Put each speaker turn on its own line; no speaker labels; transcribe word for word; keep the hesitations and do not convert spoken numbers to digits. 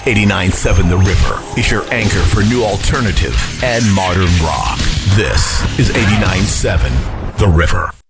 eighty-nine point seven The River is your anchor for new alternative and modern rock. This is eighty-nine point seven The River.